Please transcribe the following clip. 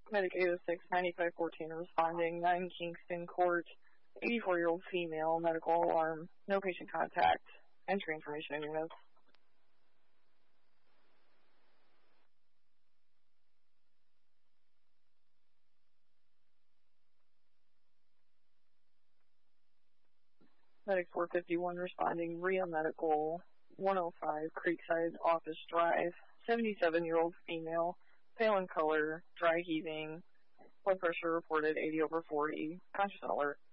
Medic 806, 9514 responding, 9 Kingston Court, 84-year-old female, medical alarm, no patient contact. Entry information in your notes. Medic 451 responding, Rhea Medical, 105 Creekside Office Drive, 77-year-old female, pale in color, dry heaving, blood pressure reported 80/40, conscious and alert.